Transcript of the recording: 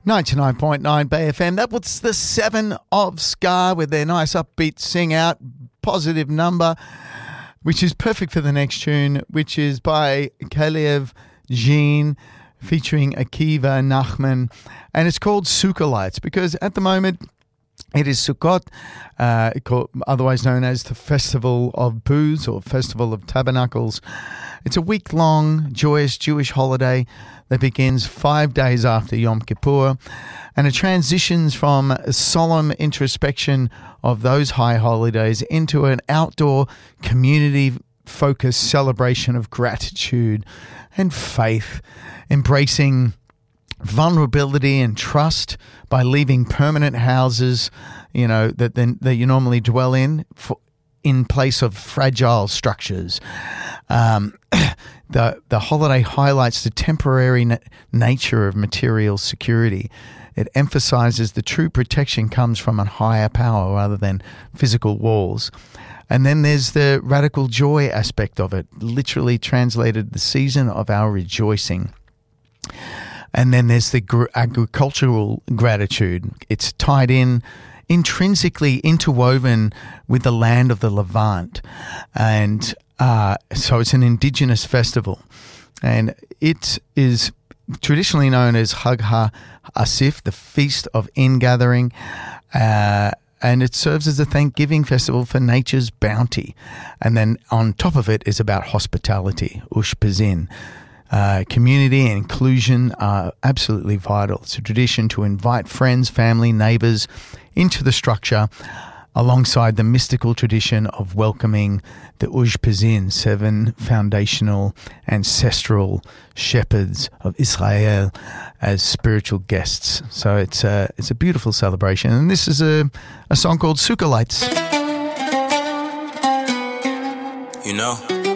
99.9 Bay FM. That was the 7 of Ska with their nice upbeat sing out positive number, which is perfect for the next tune, which is by Kalev Jean featuring Akiva Nachman. And it's called Sukkah Lights because at the moment it is Sukkot, otherwise known as the Festival of Booths or Festival of Tabernacles. It's a week-long, joyous Jewish holiday that begins 5 days after Yom Kippur, and it transitions from a solemn introspection of those high holidays into an outdoor, community-focused celebration of gratitude and faith, embracing vulnerability and trust by leaving permanent houses, that you normally dwell in place of fragile structures. The holiday highlights the temporary nature of material security. It emphasizes the true protection comes from a higher power rather than physical walls. And then there's the radical joy aspect of it, literally translated the season of our rejoicing. And then there's the agricultural gratitude. It's tied in, intrinsically interwoven with the land of the Levant. And so it's an indigenous festival. And it is traditionally known as Chag HaAsif, the Feast of Ingathering. And it serves as a Thanksgiving festival for nature's bounty. And then on top of it is about hospitality, Ushpizin. Community and inclusion are absolutely vital. It's a tradition to invite friends, family, neighbours into the structure alongside the mystical tradition of welcoming the Ushpizin, 7 foundational ancestral shepherds of Israel, as spiritual guests. So it's a beautiful celebration. And this is a song called Sukkah Lights. You know,